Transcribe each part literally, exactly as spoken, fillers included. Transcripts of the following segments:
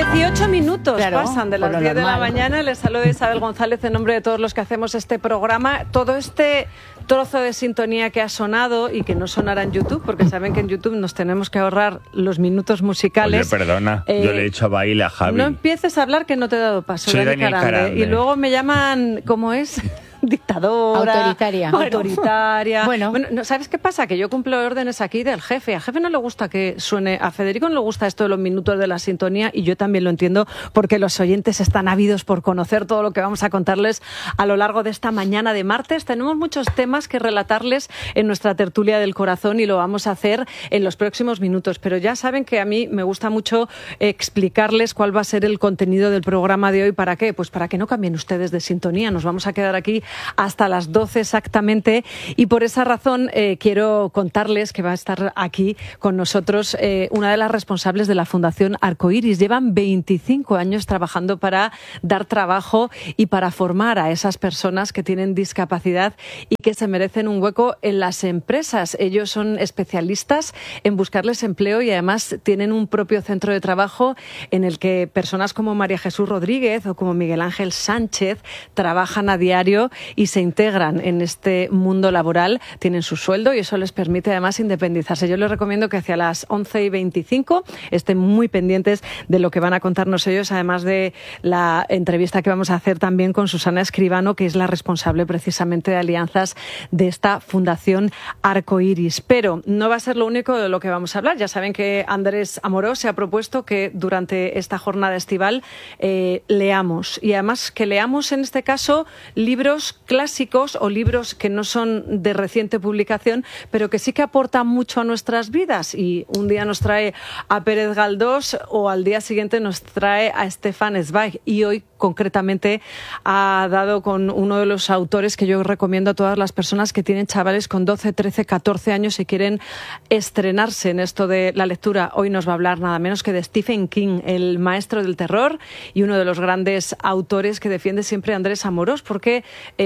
dieciocho minutos claro, pasan de las diez normal. de la mañana. Les saluda Isabel González en nombre de todos los que hacemos este programa. Todo este trozo de sintonía que ha sonado y que no sonará en YouTube, porque saben que en YouTube nos tenemos que ahorrar los minutos musicales. Oye, perdona, eh, yo le he dicho a baile a Javi. No empieces a hablar que no te he dado paso. Soy Daniel Carande. Carande. Y luego me llaman, ¿cómo es? Dictadora, autoritaria. Autoritaria. Bueno, bueno no, ¿sabes qué pasa? Que yo cumplo órdenes aquí del jefe. A jefe no le gusta que suene, a Federico no le gusta esto de los minutos de la sintonía, y yo también lo entiendo, porque los oyentes están ávidos por conocer todo lo que vamos a contarles a lo largo de esta mañana de martes. Tenemos muchos temas que relatarles en nuestra tertulia del corazón y lo vamos a hacer en los próximos minutos. Pero ya saben que a mí me gusta mucho explicarles cuál va a ser el contenido del programa de hoy. ¿Para qué? Pues para que no cambien ustedes de sintonía. Nos vamos a quedar aquí hasta las doce exactamente, y por esa razón eh, quiero contarles que va a estar aquí con nosotros eh, una de las responsables de la Fundación Arcoiris. Llevan veinticinco años trabajando para dar trabajo y para formar a esas personas que tienen discapacidad y que se merecen un hueco en las empresas. Ellos son especialistas en buscarles empleo y además tienen un propio centro de trabajo en el que personas como María Jesús Rodríguez o como Miguel Ángel Sánchez trabajan a diario y se integran en este mundo laboral, tienen su sueldo y eso les permite además independizarse. Yo les recomiendo que hacia las once y veinticinco estén muy pendientes de lo que van a contarnos ellos, además de la entrevista que vamos a hacer también con Susana Escribano, que es la responsable precisamente de alianzas de esta Fundación Arcoiris. Pero no va a ser lo único de lo que vamos a hablar. Ya saben que Andrés Amorós se ha propuesto que durante esta jornada estival eh, leamos, y además que leamos en este caso libros clásicos o libros que no son de reciente publicación, pero que sí que aportan mucho a nuestras vidas. Y un día nos trae a Pérez Galdós o al día siguiente nos trae a Stefan Zweig. Y hoy concretamente ha dado con uno de los autores que yo recomiendo a todas las personas que tienen chavales con doce, trece, catorce años y quieren estrenarse en esto de la lectura. Hoy nos va a hablar nada menos que de Stephen King, el maestro del terror y uno de los grandes autores que defiende siempre Andrés Amorós, porque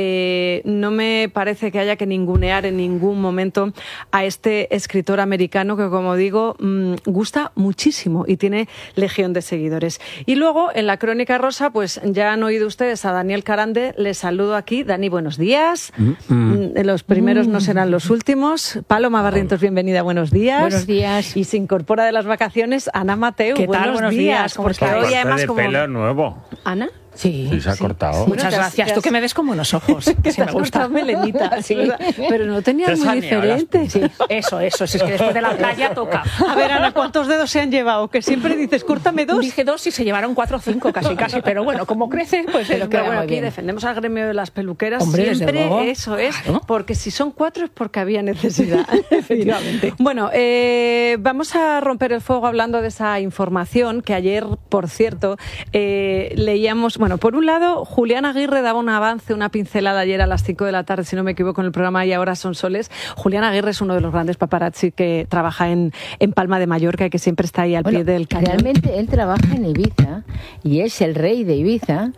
eh, no me parece que haya que ningunear en ningún momento a este escritor americano que, como digo, mmm, gusta muchísimo y tiene legión de seguidores. Y luego, en la Crónica Rosa, pues ya han oído ustedes a Daniel Carande. Les saludo aquí. Dani, buenos días. Mm-hmm. Los primeros mm-hmm. no serán los últimos. Paloma Barrientos, bienvenida, buenos días. Buenos días. Y se incorpora de las vacaciones Ana Mateu. ¿Qué buenos, tal? Buenos días. días. Porque está? hoy además de como... pelo nuevo. ¿Ana? Sí, sí, se ha sí. cortado. Muchas gracias. Tú que me ves con buenos ojos, que sí me gusta. Melenita, sí. Pero no tenías muy diferente. Sí. Eso, eso. Si es que después de la playa toca. A ver, Ana, ¿cuántos dedos se han llevado? Que siempre dices, córtame dos. Dije dos y se llevaron cuatro o cinco, casi, casi. Pero bueno, como crece, pues pero es que bueno, aquí bien. defendemos al gremio de las peluqueras. Hombre, siempre eso es. Claro. Porque si son cuatro es porque había necesidad. Efectivamente. Bueno, eh, vamos a romper el fuego hablando de esa información que ayer, por cierto, eh, leíamos. Bueno, por un lado, Julián Aguirre daba un avance, una pincelada ayer a las cinco de la tarde, si no me equivoco, en el programa Y Ahora Son Soles. Julián Aguirre es uno de los grandes paparazzi que trabaja en, en Palma de Mallorca y que siempre está ahí al bueno, pie del cañón. Realmente él trabaja en Ibiza y es el rey de Ibiza,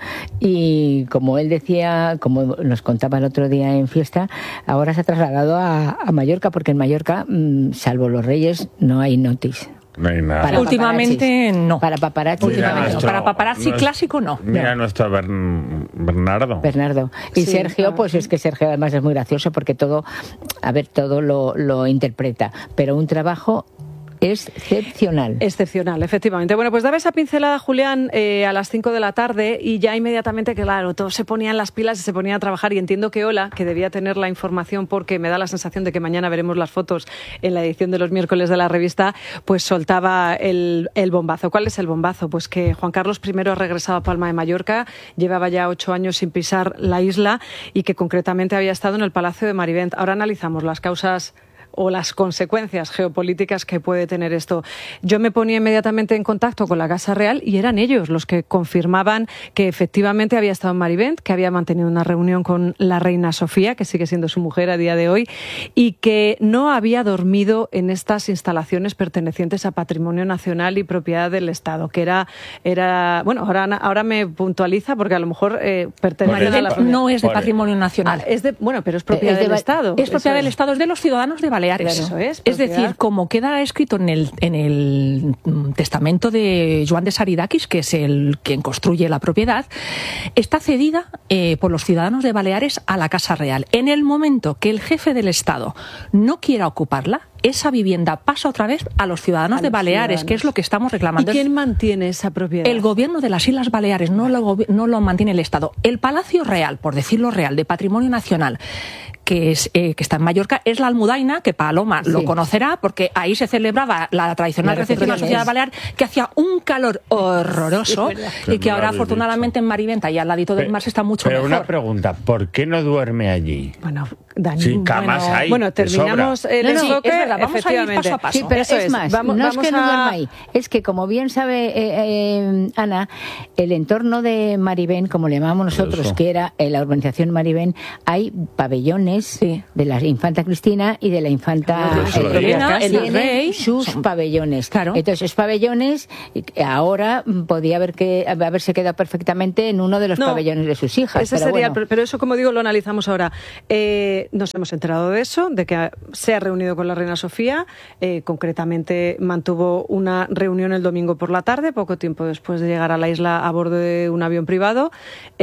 y como él decía, como nos contaba el otro día en fiesta, ahora se ha trasladado a, a Mallorca, porque en Mallorca, mmm, salvo los reyes, no hay notis. No hay nada. Para últimamente no. Para paparazzi. Últimamente nuestro, no. Para paparazzi nuestro, clásico no. Mira no. nuestro Bern, Bernardo. Bernardo. Y sí, Sergio, claro. Pues es que Sergio además es muy gracioso porque todo, a ver, todo lo, lo interpreta. Pero un trabajo excepcional. Excepcional, efectivamente. Bueno, pues daba esa pincelada, Julián, eh, a las cinco de la tarde, y ya inmediatamente, claro, todos se ponían las pilas y se ponían a trabajar, y entiendo que Ola, que debía tener la información porque me da la sensación de que mañana veremos las fotos en la edición de los miércoles de la revista, pues soltaba el, el bombazo. ¿Cuál es el bombazo? Pues que Juan Carlos primero ha regresado a Palma de Mallorca, llevaba ya ocho años sin pisar la isla y que concretamente había estado en el Palacio de Marivent. Ahora analizamos las causas o las consecuencias geopolíticas que puede tener esto. Yo me ponía inmediatamente en contacto con la Casa Real y eran ellos los que confirmaban que efectivamente había estado en Marivent, que había mantenido una reunión con la reina Sofía, que sigue siendo su mujer a día de hoy, y que no había dormido en estas instalaciones pertenecientes a Patrimonio Nacional y propiedad del Estado, que era, era bueno, ahora, ahora me puntualiza porque a lo mejor eh, pertenece a la no es de Patrimonio Nacional. Ah, es de, bueno, pero es propiedad es de, del Estado. Es propiedad del Estado, es de los ciudadanos de Valencia. Baleares. Eso es, es decir, como queda escrito en el, en el testamento de Joan de Saridakis, que es el quien construye la propiedad, está cedida eh, por los ciudadanos de Baleares a la Casa Real. En el momento que el jefe del Estado no quiera ocuparla, esa vivienda pasa otra vez a los ciudadanos a de los Baleares, ciudadanos. que es lo que estamos reclamando. ¿Y quién mantiene esa propiedad? El gobierno de las Islas Baleares, no lo, no lo mantiene el Estado. El Palacio Real, por decirlo real, de Patrimonio Nacional, que es eh, que está en Mallorca, es la Almudaina, que Paloma Sí. lo conocerá, porque ahí se celebraba la tradicional La recepción de la recepción sociedad es- balear, que hacía un calor horroroso, Sí, verdad. y que Que me lo ahora habéis afortunadamente en Mariventa y al ladito del mar se está mucho Pero mejor. una pregunta, ¿por qué no duerme allí? Bueno, Dani, Sí, camas bueno, hay, bueno, de terminamos sobra. el No, no, sí, enfoque, es verdad, vamos a ir efectivamente. paso a paso. Sí, pero Eso es, es, más, vamos- no vamos es que no a- duerma ahí, es que como bien sabe eh, eh, Ana, el entorno de Maribén, como le llamamos nosotros, Eso. que era en la urbanización Maribén, hay pabellones Sí. de la infanta Cristina y de la infanta Claro, eso lo digo. Elena, el tienen rey, sus son- pabellones. Claro. Entonces, esos pabellones eh, ahora mm, podía haber que haberse quedado perfectamente en uno de los No, pabellones de sus hijas. Ese pero sería, bueno. el- pero eso, como digo, lo analizamos ahora. Eh, nos hemos enterado de eso, de que se ha reunido con la reina Sofía. Eh, concretamente, mantuvo una reunión el domingo por la tarde, poco tiempo después de llegar a la isla a bordo de un avión privado.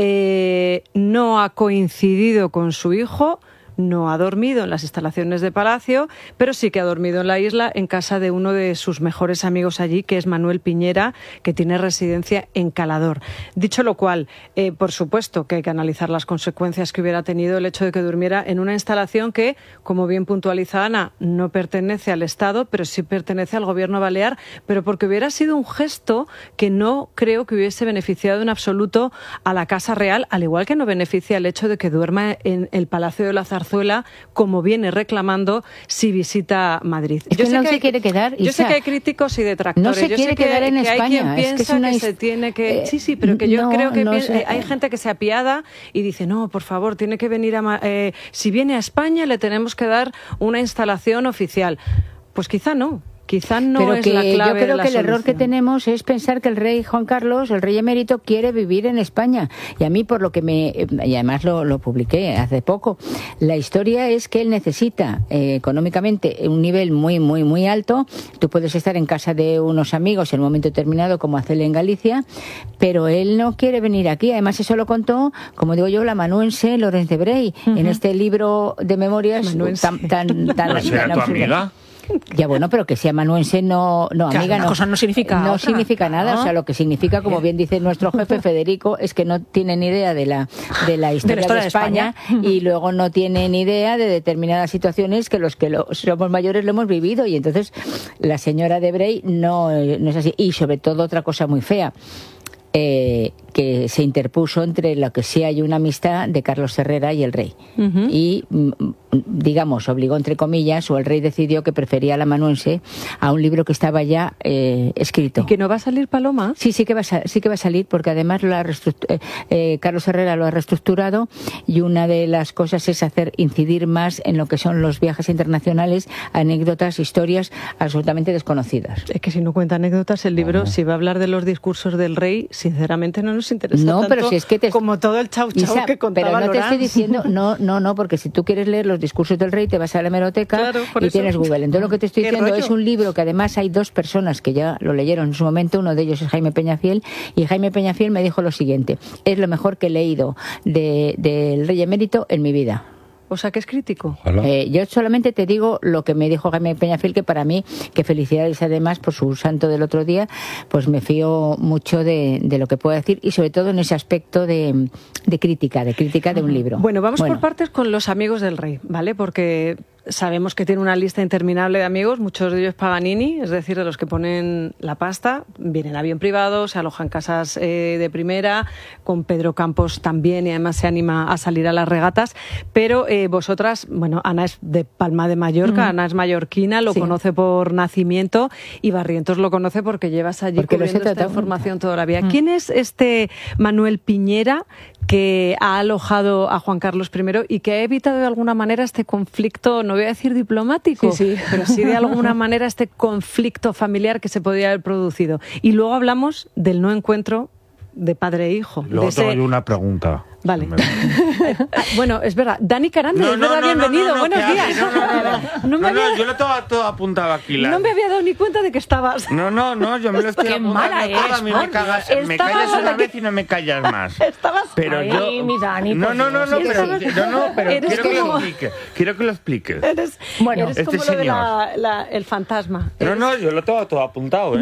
Eh, no ha coincidido con su hijo. No ha dormido en las instalaciones de Palacio, pero sí que ha dormido en la isla en casa de uno de sus mejores amigos allí, que es Manuel Piñera, que tiene residencia en Calador. Dicho lo cual, eh, por supuesto que hay que analizar las consecuencias que hubiera tenido el hecho de que durmiera en una instalación que, como bien puntualiza Ana, no pertenece al Estado, pero sí pertenece al Gobierno balear, pero porque hubiera sido un gesto que no creo que hubiese beneficiado en absoluto a la Casa Real, al igual que no beneficia el hecho de que duerma en el Palacio de la Zarzuela, como viene reclamando si visita Madrid. Es que no se quiere quedar, Yo sé Isa. que hay críticos y detractores. No se Yo quiere sé que, quedar en que hay España, quien es que es piensa una que his- se tiene que... eh, Sí, sí, pero que yo no, creo que no piensa- sé. hay gente que se apiada y dice, no, por favor, tiene que venir a... Ma- eh, si viene a España le tenemos que dar una instalación oficial. Pues quizá no. Quizá no Pero es que la clave yo de creo la que el error que solución. tenemos es pensar que el rey Juan Carlos, el rey emérito, quiere vivir en España. Y a mí, por lo que me... Y además lo, lo publiqué hace poco. La historia es que él necesita eh, económicamente un nivel muy, muy, muy alto. Tú puedes estar en casa de unos amigos en un momento determinado, como hace él en Galicia, pero él no quiere venir aquí. Además, eso lo contó, como digo yo, la amanuense Lorenz de Brey, en este libro de memorias Amanuense. tan... tan, tan, ¿No será tan tu absurdo. amiga? Ya bueno, pero que sea amanuense no, no Claro, amiga, una no. cosa no significa No otra. significa nada, ¿No? o sea, lo que significa, como bien dice nuestro jefe Federico, es que no tiene ni idea de la de la historia de, historia de España, España. y luego no tiene ni idea de determinadas situaciones que los que lo- somos mayores lo hemos vivido, y entonces la señora de Brey no, no es así. Y sobre todo otra cosa muy fea, eh, que se interpuso entre lo que sí hay una amistad de Carlos Herrera y el rey. Ujú. Y, mm, digamos, obligó, entre comillas, o el rey decidió que prefería al amanuense a un libro que estaba ya eh, escrito. ¿Y que no va a salir Paloma? Sí, sí que va a, sa- sí que va a salir, porque además lo ha reestruct- eh, eh, Carlos Herrera lo ha reestructurado, y una de las cosas es hacer incidir más en lo que son los viajes internacionales, anécdotas, historias absolutamente desconocidas. Es que si no cuenta anécdotas, el libro, si va a hablar de los discursos del rey, sinceramente no nos interesa No, tanto pero si es que te- como todo el chau chau Isa, que contaba pero no te Lorán. estoy diciendo, no, no, no, porque si tú quieres leer los discursos del rey, te vas a la hemeroteca Claro, por y eso. tienes Google. Entonces lo que te estoy ¿Qué diciendo rollo? es un libro que además hay dos personas que ya lo leyeron en su momento, uno de ellos es Jaime Peñafiel, y Jaime Peñafiel me dijo lo siguiente: es lo mejor que he leído de- del rey emérito en mi vida. O sea, que es crítico. Ojalá. Eh, yo solamente te digo lo que me dijo Jaime Peñafiel, que para mí, que felicidades además por su santo del otro día, pues me fío mucho de, de lo que puedo decir, y sobre todo en ese aspecto de, de crítica, de crítica de un libro. Bueno, vamos por partes con los amigos del rey, ¿vale? Porque sabemos que tiene una lista interminable de amigos, muchos de ellos Paganini, es decir, de los que ponen la pasta, vienen en avión privado, se alojan en casas eh, de primera, con Pedro Campos también, y además se anima a salir a las regatas, pero eh, vosotras, bueno, Ana es de Palma de Mallorca, Mm. Ana es mallorquina, lo Sí. conoce por nacimiento, y Barrientos lo conoce porque llevas allí Porque los he cubriendo esta tratado. información toda la vida. Mm. ¿Quién es este Manuel Piñera que ha alojado a Juan Carlos primero y que ha evitado de alguna manera este conflicto, no voy a decir diplomático, Sí, sí. pero sí de alguna manera este conflicto familiar que se podía haber producido? Y luego hablamos del no encuentro de padre e hijo. de Luego ese- tengo yo una pregunta. Vale. Me vale. Bueno, es verdad. Dani Carande, No, es no, verdad, no, bienvenido. no, no, Buenos que días. hable, No, no, no, no. No me No, no, había- yo lo tengo todo apuntado aquí. la- No me había dado ni cuenta de que estabas. No, no, no, yo me lo estoy Qué apuntando mala todo. eres, A mí por me, cagas, Dios. me Estabas callas una aquí. vez y no me callas más. Estabas. Pero Ay, yo... mi Dani, no, por no, no, no, Dios. pero, Eres- no, no, pero eres quiero que lo como- explique. Quiero que lo explique. Eres, Bueno, eres este como lo de señor. la, la- el fantasma. No, no, yo lo tengo todo apuntado, ¿eh?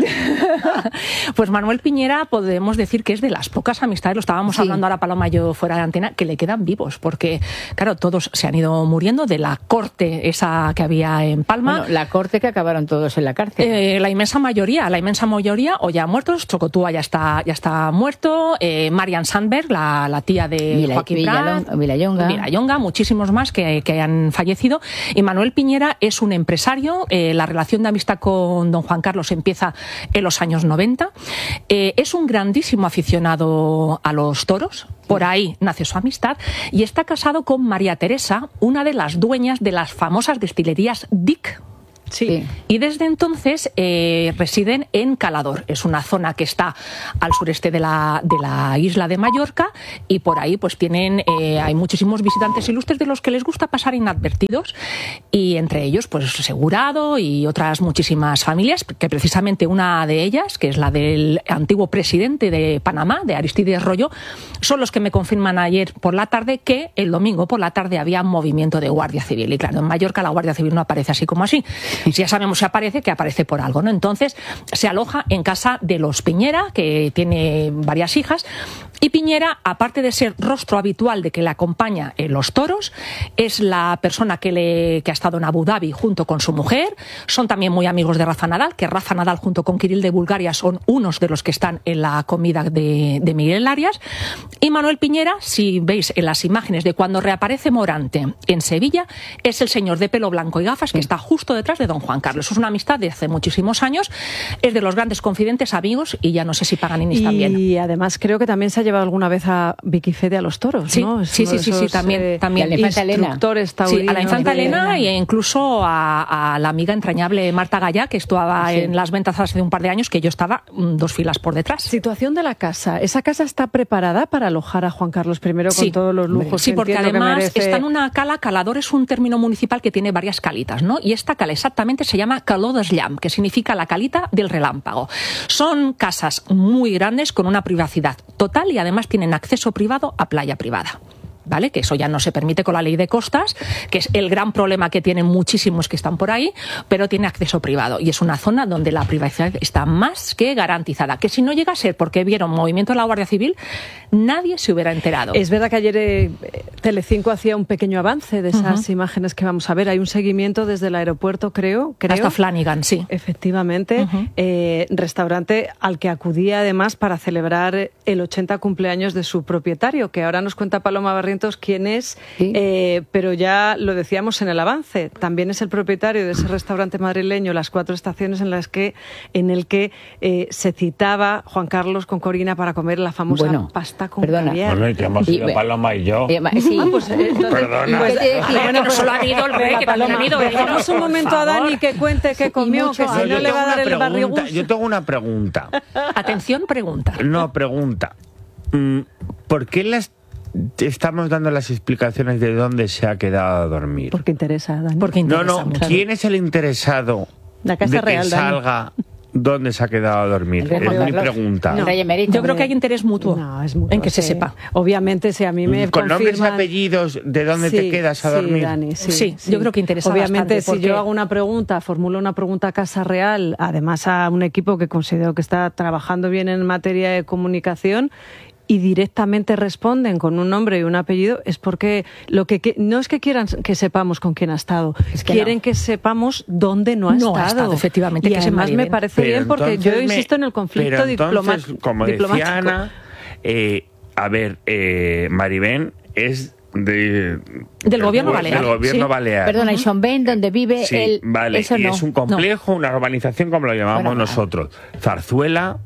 Pues Manuel Piñera podemos decir que es de las pocas amistades, lo estábamos Sí. hablando ahora Paloma y yo fuera de antena, que le quedan vivos, porque claro, todos se han ido muriendo de la corte esa que había en Palma. Bueno, la corte que acabaron todos en la cárcel. Eh, la inmensa mayoría, la inmensa mayoría o ya muertos, Chocotúa ya está, ya está muerto, eh, Marian Sandberg, la, la tía de Vila- Joaquín Villalon- Prat, Vilallonga. Vilallonga, muchísimos más que, que han fallecido. Y Manuel Piñera es un empresario, eh, la relación de amistad con don Juan Carlos empieza en los años noventa. Eh, es un grandísimo aficionado a los toros, por ahí nace su amistad, y está casado con María Teresa, una de las dueñas de las famosas destilerías Dick. Sí. Sí. Y desde entonces eh, residen en Calador. Es una zona que está al sureste de la, de la isla de Mallorca, y por ahí pues tienen eh, hay muchísimos visitantes ilustres de los que les gusta pasar inadvertidos, y entre ellos pues Segurado y otras muchísimas familias, que precisamente una de ellas, que es la del antiguo presidente de Panamá, de Aristides Royo, son los que me confirman ayer por la tarde que el domingo por la tarde había movimiento de Guardia Civil. Y claro, en Mallorca la Guardia Civil no aparece así como así. Si ya sabemos si aparece, que aparece por algo, ¿no? Entonces se aloja en casa de los Piñera, que tiene varias hijas, y Piñera, aparte de ser rostro habitual de que le acompaña en los toros, es la persona que, le, que ha estado en Abu Dhabi junto con su mujer. Son también muy amigos de Rafa Nadal, que Rafa Nadal junto con Kirill de Bulgaria son unos de los que están en la comida de, de Miguel Arias. Y Manuel Piñera, si veis en las imágenes de cuando reaparece Morante en Sevilla, es el señor de pelo blanco y gafas que está justo detrás de don Juan Carlos. Es una amistad de hace muchísimos años, es de los grandes confidentes, amigos, y ya no sé si Paganinis también. Y además creo que también se ha llevado alguna vez a Vicky Fede a los toros, Sí, ¿no? Es sí, uno sí, de sí, sí, esos, también, eh, también. Y a la infanta Elena. instructores Sí, taurinos a la infanta de- Elena e incluso a, a la amiga entrañable Marta Gallá, que estaba Sí. en las ventas hace un par de años, que yo estaba mm, dos filas por detrás. Situación de la casa. ¿Esa casa está preparada para alojar a Juan Carlos I con Sí. todos los lujos Sí, que porque entiendo que además merece? está en una cala. Calador es un término municipal que tiene varias calitas, ¿no? Y esta cala exactamente se llama Caló d'Esllam, que significa la calita del relámpago. Son casas muy grandes con una privacidad total y además tienen acceso privado a playa privada. ¿Vale? Que eso ya no se permite con la ley de costas, que es el gran problema que tienen muchísimos que están por ahí, pero tiene acceso privado. Y es una zona donde la privacidad está más que garantizada. Que si no llega a ser porque vieron movimiento de la Guardia Civil, nadie se hubiera enterado. Es verdad que ayer eh, Telecinco hacía un pequeño avance de esas Ujú. imágenes que vamos a ver. Hay un seguimiento desde el aeropuerto, creo. creo Hasta Flanagan, sí. Efectivamente, Ujú. eh, restaurante al que acudía además para celebrar el ochenta cumpleaños de su propietario, que ahora nos cuenta Paloma Barrientos quién es, Sí. eh, pero ya lo decíamos en el avance, también es el propietario de ese restaurante madrileño, Las Cuatro Estaciones, en las que en el que eh, se citaba Juan Carlos con Corina para comer la famosa Bueno, pasta con perdona. caviar. Bueno, y que hemos Y- ido Paloma y yo. Eh, ma- sí. Ah, pues, eh, entonces, Perdona. pues, ¿Qué te decía? bueno, No solo ha habido el rey, venga, que también Paloma, ha habido ella. dejamos un Por momento a favor. Dani que cuente qué comió, mucho que si No, no yo le tengo va a dar una el pregunta, barrigus. yo tengo una pregunta. Atención, pregunta. No, pregunta. Mm, ¿Por qué las estamos dando las explicaciones de dónde se ha quedado a dormir? Porque interesa, Dani. Porque No, interesa no, mucho. ¿quién es el interesado La Casa de Real, que Dani. salga dónde se ha quedado a dormir? El rey Es Juan mi Carlos. pregunta. El rey emérito. Yo creo que hay interés mutuo, No, es mutuo, en que se sí. sepa. Obviamente, si a mí me Con nombres y confirman- apellidos, ¿de dónde te Sí, quedas a sí, dormir? Dani, sí, Sí, yo creo que interesa Obviamente, bastante, si porque- yo hago una pregunta, formulo una pregunta a Casa Real, además a un equipo que considero que está trabajando bien en materia de comunicación, y directamente responden con un nombre y un apellido, es porque lo que, que no es que quieran que sepamos con quién ha estado, Es que quieren no. que sepamos dónde no ha No ha estado. estado, efectivamente, y que se además me validen. parece Pero bien porque yo entonces me- insisto en el conflicto pero diploma- entonces, como diplomático. decía Ana, eh, a ver, eh, Maribén es de, Del gobierno del balear, gobierno sí. balear. Perdona, y Son Ben, donde vive Sí, él. vale, Eso y no. es un complejo, una urbanización como lo llamamos Bueno, nosotros. Zarzuela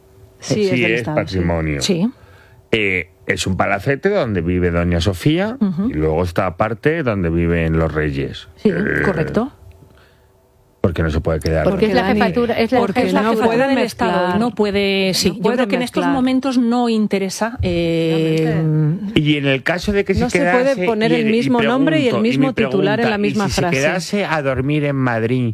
Sí, es sí del es Estado, sí. patrimonio. Sí. Eh, es un palacete donde vive Doña Sofía y luego está aparte donde viven los reyes. Sí, Eh, correcto. Porque no se puede quedar. Porque es la Dani, jefatura, es la, Porque es la no jefatura puede del del Estado, Estado, no puede. Sí, No yo puede creo que en estos mezclar. momentos no interesa. Eh, Y en el caso de que se No se quedase... puede poner y el y mismo nombre y el pregunto, mismo mi titular en pregunta, la misma y si frase. se quedase a dormir en Madrid,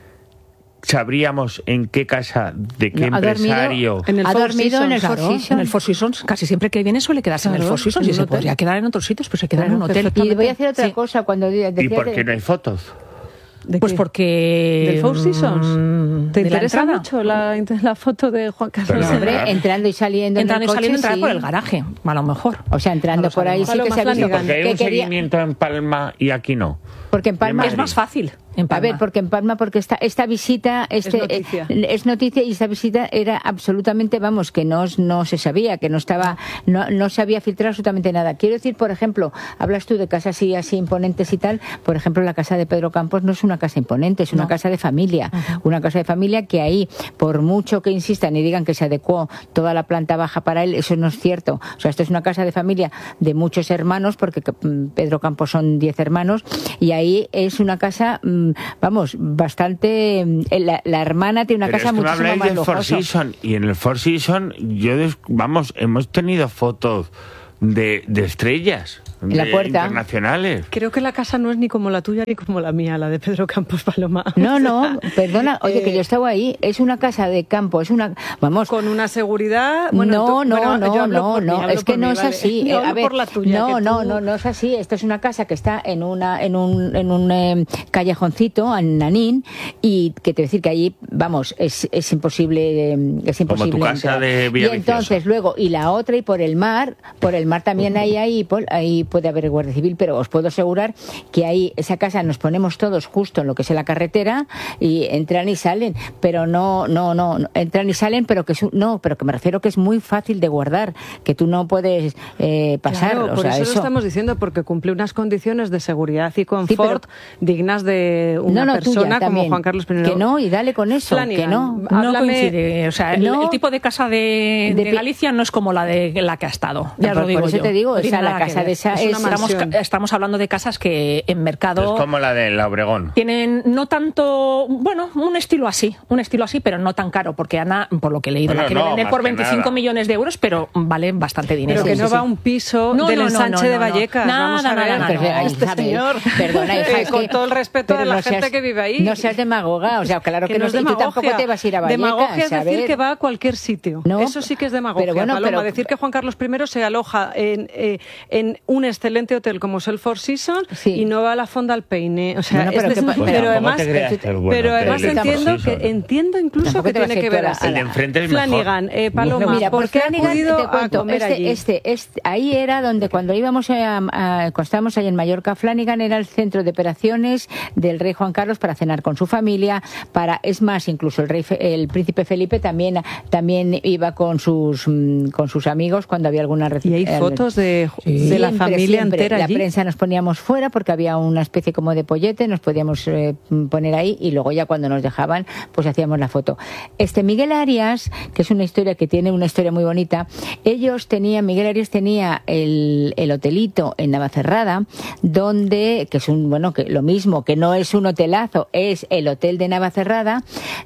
¿sabríamos en qué casa, de qué No, ha dormido empresario? En el ha Four dormido en el Seasons, Four Claro, Seasons. en el Four Seasons, casi siempre que viene suele quedarse en el Claro, Four Seasons en y un se hotel. podría quedar en otros sitios, pero se queda en Claro, un hotel. perfectamente. Y voy a decir otra Sí. cosa cuando de- ¿Y decía por de- qué no hay fotos? ¿De Pues qué? porque... ¿Del Four Seasons? mm, ¿Te de la interesa entrada. mucho la, la foto de Juan Carlos? Pero No, hombre, Claro. entrando y saliendo Entrando en y el saliendo, coche, entrar sí. por el garaje, a lo mejor. O sea, entrando No lo por ahí sí sabemos. que se ha visto Paloma Porque hay que un quería- seguimiento en Palma y aquí no. porque en Palma de Es Madrid. más fácil en A Palma. ver, porque en Palma, porque esta, esta visita este, noticia. eh, es noticia y esta visita era absolutamente, vamos, que no, no se sabía, que no estaba, no, no se había filtrado absolutamente nada. Quiero decir, por ejemplo, hablas tú de casas así, así imponentes y tal, por ejemplo, la casa de Pedro Campos no es una casa imponente, es una No. casa de familia, una casa de familia que ahí, por mucho que insistan y digan que se adecuó toda la planta baja para él, eso no es cierto. O sea, esto es una casa de familia de muchos hermanos, porque mm, Pedro Campos son diez hermanos, y ahí es una casa, mm, vamos, bastante... mm, La, la hermana tiene una Pero casa es que me muchísimo habláis más del Four lujosa. Seasons, y en el Four Seasons, yo des- vamos, hemos tenido fotos de, de estrellas En la de puerta. internacionales. Creo que la casa no es ni como la tuya ni como la mía, la de Pedro Campos Paloma. No, no, perdona, oye, que eh, yo estaba ahí, es una casa de campo, es una... Vamos, Con una seguridad... Bueno, no, tú- no, bueno, yo no, hablo no, por mí, no, hablo es que por no mí, es vale. así. Yo Eh, hablo a ver, por la tuya, no, que no, tú- no, no es así. Esto es una casa que está en una, en un, en un eh, callejoncito, en Nanín, y que te voy a decir que allí, vamos, es, es imposible, eh, es imposible. tu casa entrar. de Y Villaviciosa. entonces luego y la otra y por el mar, por el mar también hay ahí, por- ahí puede haber guardia civil, pero os puedo asegurar que ahí esa casa nos ponemos todos justo en lo que es la carretera y entran y salen, pero no, no, no, no, entran y salen, pero que es un- no, pero que me refiero que es muy fácil de guardar, que tú no puedes eh, pasar, Claro, o por sea, eso, eso. lo estamos diciendo, porque cumple unas condiciones de seguridad y confort dignas de una No, no, tuya persona como también. Juan Carlos I. Que no, y dale con eso, Flanagan, que no. No háblame- coincide. O sea, el, No. el tipo de casa de, De de pi- Galicia no es como la de la que ha estado. Ya Por- lo digo por eso yo. te digo, No esa, tiene la nada que casa ver. de esa Es es, una Estamos, mansión. estamos hablando de casas que en mercado Es como la de la Obregón. tienen no tanto, bueno, un estilo así, un estilo así, pero no tan caro, porque Ana, por lo que he leído, Bueno, la quiere no, vender más por que veinticinco nada. millones de euros, pero vale bastante dinero. Pero que Sí, no sí, va a sí. un piso No, del no, no, ensanche no, de no, no. Vallecas. Nada, Vamos a nada, ver. nada, Pero, no. ay, Este Isabel, señor. Perdona, hija, Eh, es con que- todo el respeto de pero la no gente seas- que vive ahí. No seas demagoga, o sea, claro que, no, es sé, y tú tampoco demagogia. te vas a ir a Vallecas. Demagogia es a decir ver. que va a cualquier sitio. No, Eso sí que es demagogia, pero bueno, Paloma. pero- Decir que Juan Carlos I se aloja en, eh, en un excelente hotel como es el Four Seasons Sí. y no va a la Fonda al Peine. O sea, Bueno, pero es qué de- pa- pero, Pues tampoco además, te creas que es bueno pero hotel, además el Four entiendo Seasons. que entiendo incluso Tampoco que te vas tiene a que ir ver tú a la- así. El de enfrente es mejor. Flanagan, eh, Paloma, Mira, ¿por pues qué ha Flanagan, acudido te cuento, a comer este, allí? Este, este, ahí era donde cuando íbamos a, a- cuando estábamos ahí en Mallorca, Flanagan era el centro de operaciones del rey Juan Carlos para cenar con su familia, para, es más, incluso el rey, Fe- el príncipe Felipe también, también iba con sus, mm, con sus amigos cuando había alguna rece- Y hay eh, fotos de, de la Siempre, familia siempre. entera La allí. prensa nos poníamos fuera porque había una especie como de pollete, nos podíamos eh, poner ahí y luego ya cuando nos dejaban, pues hacíamos la foto. Este Miguel Arias, que es una historia que tiene una historia muy bonita, ellos tenían, Miguel Arias tenía el, el hotelito en Navacerrada, donde, que es un, bueno, que lo mismo, que no es un hotelazo, es el hotel de Navacerrada,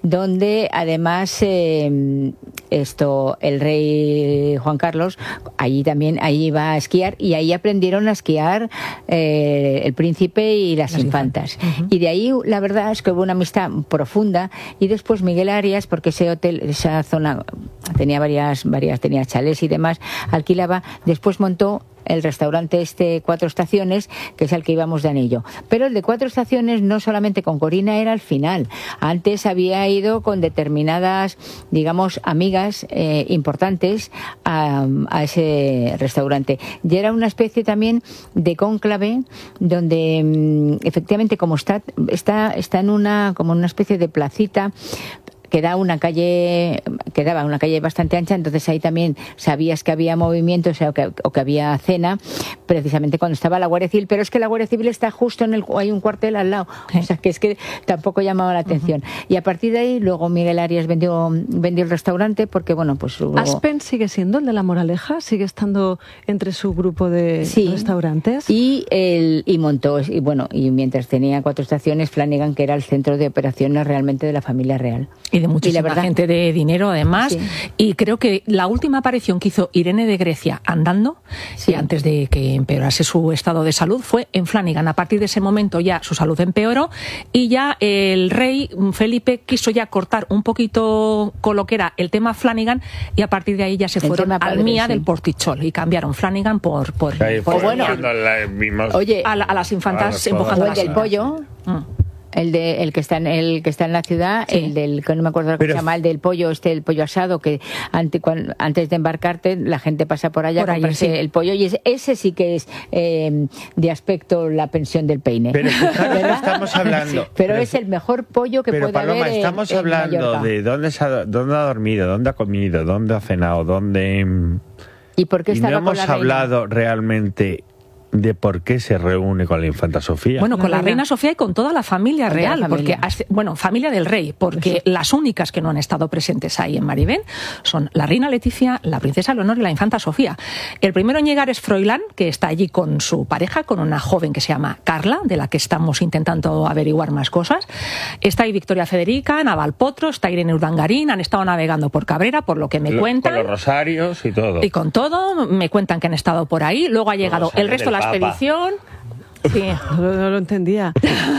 donde además eh, esto, el rey Juan Carlos, allí también, allí iba a esquiar y ahí aprendieron a esquiar eh, el príncipe y las, Las infantas. infantas. Y de ahí la verdad es que hubo una amistad profunda y después Miguel Arias, porque ese hotel, esa zona tenía varias, varias, tenía chalés y demás, alquilaba, después montó el restaurante este Cuatro Estaciones, que es al que íbamos de anillo. Pero el de Cuatro Estaciones no solamente con Corina era al final. Antes había ido con determinadas, digamos, amigas eh, importantes a, a ese restaurante. Y era una especie también de cónclave donde mm, efectivamente como está, está, está en una, como una especie de placita, queda una calle, quedaba una calle bastante ancha, entonces ahí también sabías que había movimiento, o sea, o que, o que había cena, precisamente cuando estaba la Guardia Civil, pero es que la Guardia Civil está justo en el, hay un cuartel al lado, o sea, que es que tampoco llamaba la atención. Uh-huh. Y a partir de ahí, luego Miguel Arias vendió, vendió el restaurante, porque bueno, pues luego... ¿Aspen sigue siendo el de La Moraleja? ¿Sigue estando entre su grupo de sí, restaurantes? Y, el, y montó, y bueno, y mientras tenía cuatro estaciones, Flanagan, que era el centro de operaciones realmente de la familia real. Y de muchísima y la verdad, gente de dinero, además. Sí. Y creo que la última aparición que hizo Irene de Grecia andando, sí. y antes de que empeorase su estado de salud, fue en Flanagan. A partir de ese momento ya su salud empeoró y ya el rey Felipe quiso ya cortar un poquito con lo que era el tema Flanagan, y a partir de ahí ya se el fueron al padre, Mía sí. del Portichol y cambiaron Flanagan por... por, sí, por bueno, la, vimos, oye, a, la, a las infantas a empujando el del pollo... Mm. El de el que está en el que está en la ciudad, sí. el del que no me acuerdo lo que Pero, se llama, el del pollo, este el pollo asado, que ante, cuando, antes de embarcarte la gente pasa por allá por a comprarse sí. el pollo, y ese, ese sí que es eh, de aspecto la pensión del peine. Pero fijaros que estamos hablando. Sí, pero, pero es el mejor pollo que pero, puede Paloma, haber. Estamos en, hablando en de dónde, se ha, dónde ha dormido, dónde ha comido, dónde ha cenado, dónde. ¿Y por qué y no hemos hablado realmente de por qué se reúne con la infanta Sofía. Bueno, con la reina Sofía y con toda la familia con real, la familia. porque bueno, familia del rey, porque sí. las únicas que no han estado presentes ahí en Maribén son la reina Leticia, la princesa Leonor y la infanta Sofía. El primero en llegar es Froilán, que está allí con su pareja, con una joven que se llama Carla, de la que estamos intentando averiguar más cosas. Está ahí Victoria Federica, Naval Potro, está Irene Urdangarín, han estado navegando por Cabrera, por lo que me lo, cuentan. Con los rosarios y todo. Y con todo, me cuentan que han estado por ahí. Luego ha llegado el resto de la expedición. Sí. No, no lo entendía.